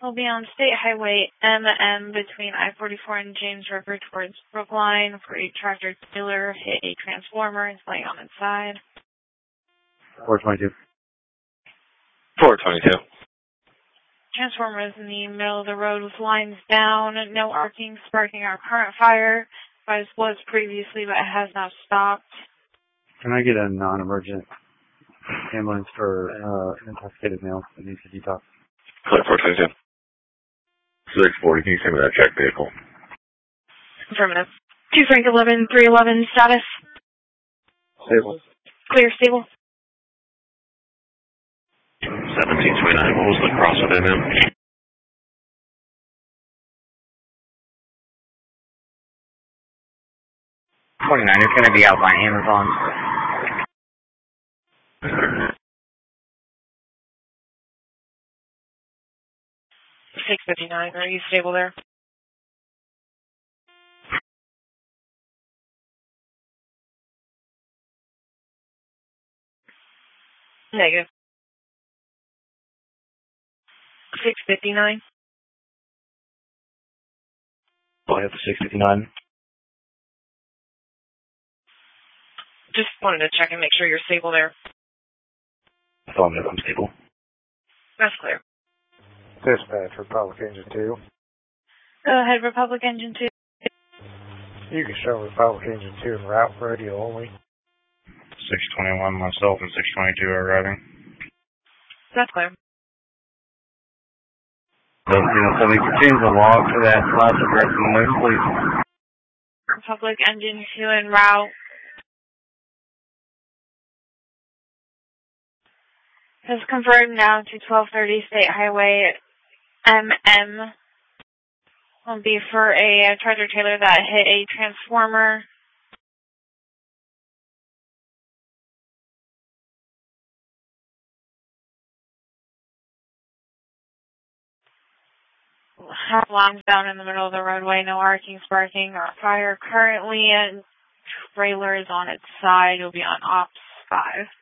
We'll be on State Highway MM between I-44 and James River towards Brookline for a tractor trailer hit a transformer and is laying on its side. 422. 422. Transformer is in the middle of the road with lines down, no arcing, sparking our current fire. Fire was previously, but it has now stopped. Can I get a non-emergent ambulance for intoxicated male that needs to detox? Clear 422. 640, can you send me that check vehicle? Affirmative. 2 Frank 11, 311, status? Stable. Clear, stable. 1729, what was the cross with MM? You're going to be out by Amazon. 659, are you stable there? Negative. 659. I have the 659. Just wanted to check and make sure you're stable there. I'm stable. That's clear. Dispatch, Republic Engine 2. Go ahead, Republic Engine 2. You can show Republic Engine 2 en route, radio only. 621, myself and 622 are arriving. That's clear. So, we can change the log to that last address in the moon, please. Republic Engine 2 en route. Has converted now to 1230 State Highway MM. Will be for a tractor trailer that hit a transformer. Have lines down in the middle of the roadway, no arcing, sparking, or fire currently, and trailer is on its side. It'll be on Ops 5.